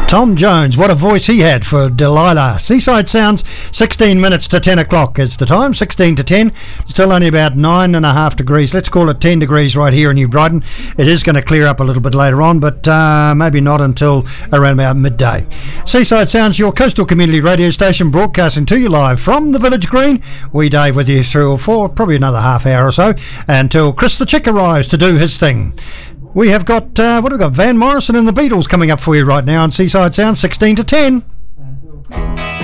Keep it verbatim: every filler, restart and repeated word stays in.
Tom Jones, what a voice he had for Delilah. Seaside Sounds, sixteen minutes to ten o'clock is the time, sixteen to ten. Still only about nine and a half degrees. Let's call it ten degrees right here in New Brighton. It is going to clear up a little bit later on, but uh, maybe not until around about midday. Seaside Sounds, your coastal community radio station, broadcasting to you live from the Village Green. We, Dave, with you through for probably another half hour or so until Chris the Chick arrives to do his thing. We have got, uh, what have we got? Van Morrison and the Beatles coming up for you right now on Seaside Sound, sixteen to ten.